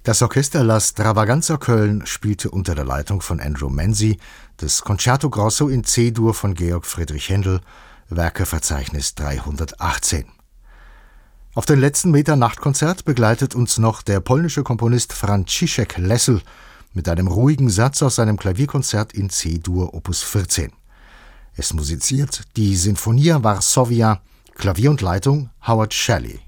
Das Orchester La Stravaganza Köln spielte unter der Leitung von Andrew Menzi das Concerto Grosso in C-Dur von Georg Friedrich Händel, Werkeverzeichnis 318. Auf den letzten Metern Nachtkonzert begleitet uns noch der polnische Komponist Franciszek Lessel mit einem ruhigen Satz aus seinem Klavierkonzert in C-Dur Opus 14. Es musiziert die Sinfonia Varsovia, Klavier und Leitung Howard Shelley.